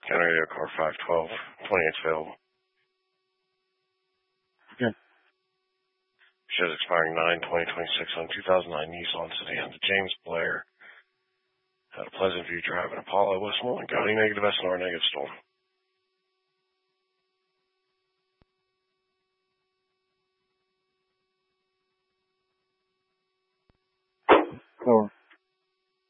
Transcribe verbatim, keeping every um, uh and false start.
County Radio car five twelve, twenty-eight's available. Okay. Shows expiring nine twenty twenty-six on two thousand nine Nissan sedan to James Blair. Had a Pleasant View Drive in Apollo, Westmoreland County, negative S N R, negative stolen. Over.